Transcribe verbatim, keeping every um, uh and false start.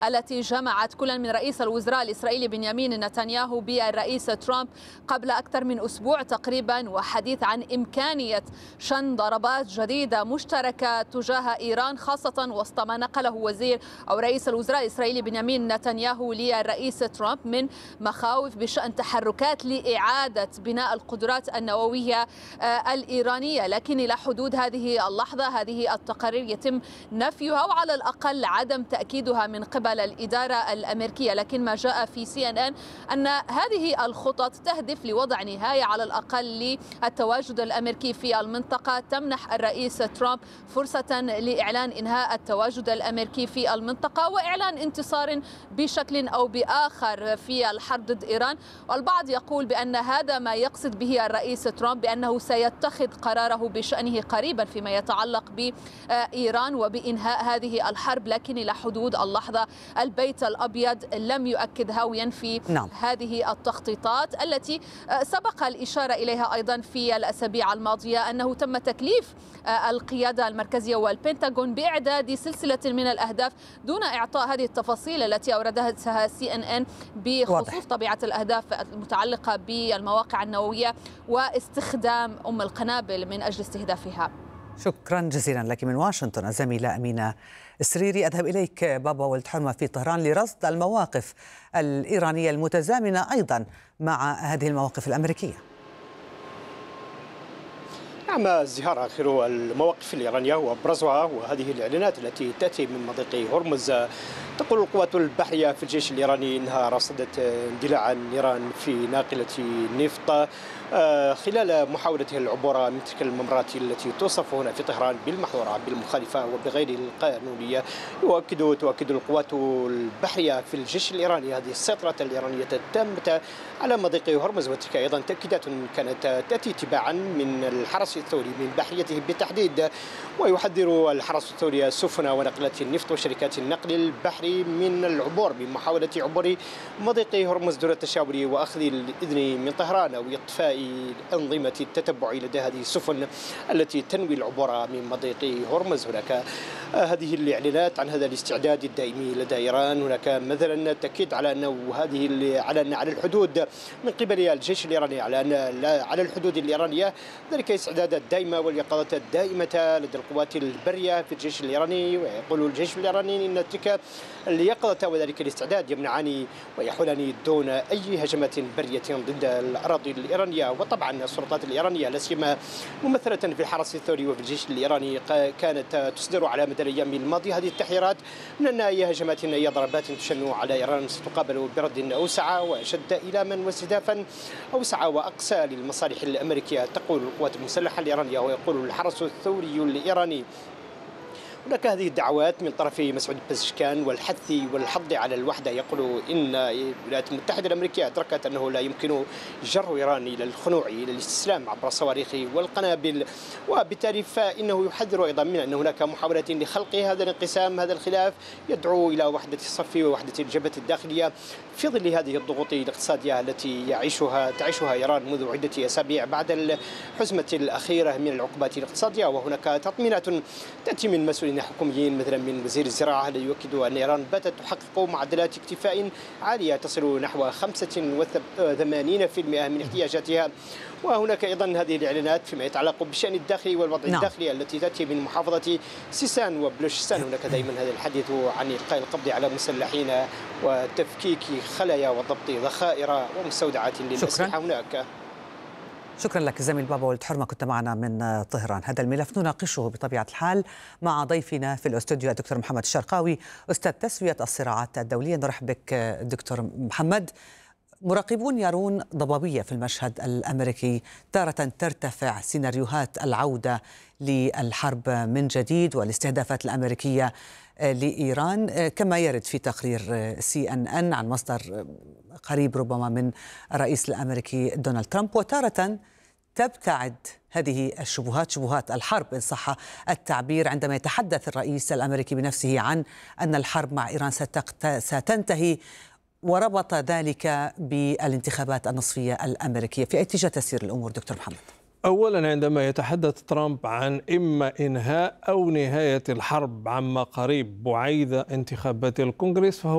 التي جمعت كل من رئيس الوزراء الإسرائيلي بنيامين نتنياهو بالرئيس ترامب قبل أكثر من أسبوع تقريبا، وحديث عن إمكانية شن ضربات جديدة مشتركة تجاه إيران، خاصة وسط ما نقله وزير أو رئيس الوزراء الإسرائيلي بنيامين نتنياهو للرئيس ترامب من مخاوف بشأن تحركات لإعادة بناء القدرات النووية الإيرانية. لكن إلى حدود هذه اللحظة هذه التقارير يتم نفيها وعلى الأقل عدم تأكيدها من قبل الإدارة الأمريكية. لكن ما جاء في سي إن إن أن هذه الخطط تهدف لوضع نهاية على الأقل للتواجد الأمريكي في المنطقة، تمنح الرئيس ترامب فرصة لإعلان إنهاء التواجد الأمريكي في المنطقة وإعلان انتصار بشكل أو بآخر في الحرب ضد إيران. والبعض يقول بأن هذا ما يقصد به الرئيس ترامب، بأنه سيتخذ قراره بشأنه قريبا فيما يتعلق بإيران وبإنهاء هذه الحرب. لكن إلى حدود اللحظة البيت الأبيض لم يؤكدها وينفي نعم. هذه التخطيطات التي سبق الإشارة إليها أيضا في الأسابيع الماضية، أنه تم تكليف القيادة المركزية والبنتاغون بإعداد سلسلة من الأهداف دون إعطاء هذه التفاصيل التي أوردتها سي إن إن بخصوص طبيعة الأهداف المتعلقة بالمواقع النووية واستخدام أم القنابل من أجل استهدافها. شكرا جزيلا لك من واشنطن الزميلة أمينة السريري. أذهب إليك بابا ولد حرمة في طهران لرصد المواقف الإيرانية المتزامنة أيضا مع هذه المواقف الأمريكية. نعم، ازدهار آخر المواقف الإيرانية وأبرزها وهذه الإعلانات التي تأتي من مضيق هرمز. تقول القوات البحرية في الجيش الإيراني إنها رصدت اندلاع النيران في ناقلة نفط خلال محاولتها العبور من تلك الممرات التي توصف هنا في طهران بالمحظورة بالمخالفة وبغير القانونية. يؤكد تؤكد القوات البحرية في الجيش الإيراني هذه السيطرة الإيرانية التامة على مضيق هرمز، وتلك أيضا تأكيدات كانت تأتي تباعا من الحرس الثوري من بحريته بالتحديد. ويحذر الحرس الثوري السفن ونقلات النفط وشركات النقل البحري من العبور بمحاولة عبور مضيق هرمز دون التشاور وأخذ الإذن من طهران أو إطفاء أنظمة التتبع لدى هذه السفن التي تنوي العبور من مضيق هرمز. هناك هذه الإعلانات عن هذا الاستعداد الدائمي لدى إيران. هناك مثلا تأكيد على أنه هذه على أن على الحدود من قبل الجيش الإيراني على أن على الحدود الإيرانية ذلك استعدادات دائمة واليقظات الدائمة لدى القوات البرية في الجيش الإيراني. ويقول الجيش الإيراني أن تلك اليقظة وذلك الاستعداد يمنعان ويحولان دون أي هجمات برية ضد الأراضي الإيرانية. وطبعا السلطات الإيرانية لا سيما ممثلة في الحرس الثوري وفي الجيش الإيراني كانت تصدر على مدى الأيام الماضية هذه التحذيرات من أن أي هجمات أي ضربات تشن على إيران ستقابل برد أوسع وأشد إيلاما واستهدافا أوسع وأقسى للمصالح الأمريكية، تقول القوات المسلحة الإيرانية. ويقول الحرس الثوري الإيراني هناك هذه الدعوات من طرف مسعود بزشكان والحث والحض على الوحدة. يقول إن الولايات المتحدة الأمريكية أدركت أنه لا يمكن جر إيران إلى الخنوع إلى الاستسلام عبر الصواريخ والقنابل، وبالتالي فإنه يحذر أيضا من أن هناك محاولات لخلق هذا الانقسام هذا الخلاف يدعو إلى وحدة الصف ووحدة الجبهة الداخلية في ظل هذه الضغوط الاقتصادية التي يعيشها تعيشها إيران منذ عدة أسابيع بعد الحزمة الأخيرة من العقوبات الاقتصادية. وهناك تطمينات تأتي من مسؤولين حكوميين مثلا من وزير الزراعة الذي يؤكد أن إيران باتت تحقق معدلات اكتفاء عالية تصل نحو خمسة وثمانين بالمئة من احتياجاتها. وهناك أيضا هذه الإعلانات فيما يتعلق بالشأن الداخلي والوضع نعم. الداخلي التي تأتي من محافظة سيستان وبلوشستان. هناك دائما هذا الحديث عن إلقاء القبض على مسلحين وتفكيك خلايا وضبط ذخائر ومستودعات للأسلحة هناك. شكرا لك زميل بابا ولد حرمة، كنت معنا من طهران. هذا الملف نناقشه بطبيعة الحال مع ضيفنا في الاستوديو الدكتور محمد الشرقاوي أستاذ تسوية الصراعات الدولية. نرحب بك دكتور محمد. مراقبون يرون ضبابية في المشهد الأمريكي، تارة ترتفع سيناريوهات العودة للحرب من جديد والاستهدافات الأمريكية لإيران كما يرد في تقرير سي إن إن عن مصدر قريب ربما من الرئيس الأمريكي دونالد ترامب، وتارة تبتعد هذه الشبهات شبهات الحرب إن صح التعبير عندما يتحدث الرئيس الأمريكي بنفسه عن أن الحرب مع إيران ستنتهي، وربط ذلك بالانتخابات النصفية الأمريكية. في أي اتجاه تسير الأمور دكتور محمد؟ أولا عندما يتحدث ترامب عن إما إنهاء أو نهاية الحرب عما قريب بعيد انتخابات الكونغرس فهو